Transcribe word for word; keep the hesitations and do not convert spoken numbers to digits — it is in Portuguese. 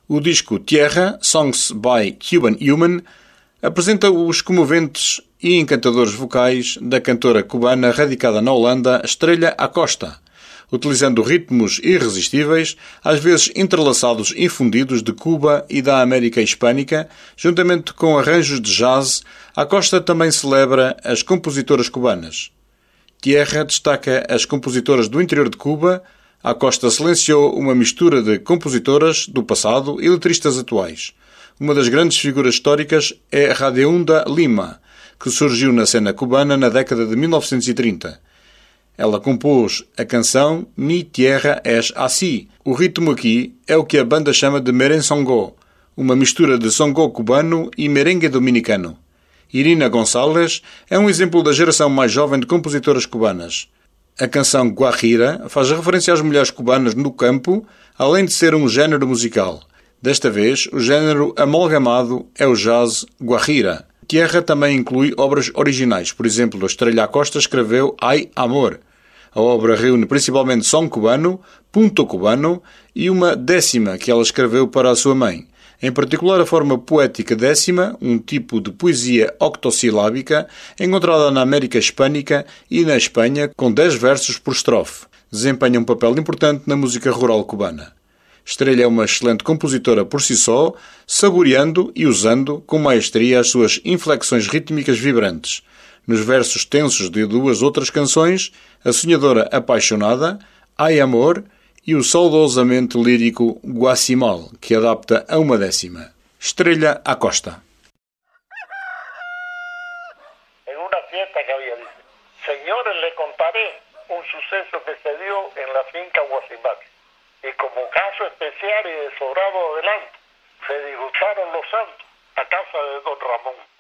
O disco Tierra, Songs by Cuban Human, apresenta os comoventes e encantadores vocais da cantora cubana radicada na Holanda, Estrella Acosta, utilizando ritmos irresistíveis, às vezes entrelaçados e fundidos de Cuba e da América Hispânica, juntamente com arranjos de jazz. Acosta também celebra as compositoras cubanas. Tierra destaca as compositoras do interior de Cuba. Acosta silenciou uma mistura de compositoras do passado e letristas atuais. Uma das grandes figuras históricas é Radiounda Lima, que surgiu na cena cubana na década de mil novecentos e trinta. Ela compôs a canção Mi Tierra es Así. O ritmo aqui é o que a banda chama de merensongo, uma mistura de songo cubano e merengue dominicano. Irina Gonçalves é um exemplo da geração mais jovem de compositoras cubanas. A canção Guajira faz referência às mulheres cubanas no campo, além de ser um género musical. Desta vez, o género amalgamado é o jazz guajira. Tierra também inclui obras originais. Por exemplo, a Estrella Acosta escreveu Ay Amor. A obra reúne principalmente som cubano, punto cubano e uma décima que ela escreveu para a sua mãe. Em particular, a forma poética décima, um tipo de poesia octossilábica encontrada na América Hispânica e na Espanha, com dez versos por estrofe, desempenha um papel importante na música rural cubana. Estrella é uma excelente compositora por si só, saboreando e usando com maestria as suas inflexões rítmicas vibrantes. Nos versos tensos de duas outras canções, A Sonhadora Apaixonada, Ai Amor e o saudosamente lírico Guacimal, que adapta a uma décima. Estrella Acosta. En una fiesta que había, dice: señores, le contaré un suceso que se dio en la finca Guacimal. Y como caso especial y de sobrado adelante, se disgustaron los santos a casa de don Ramón.